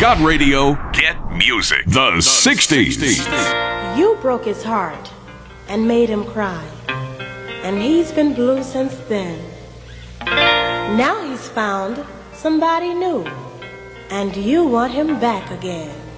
Got radio, get music. The 60s. You broke his heart and made him cry, and he's been blue since then. Now he's found somebody new, and you want him back again.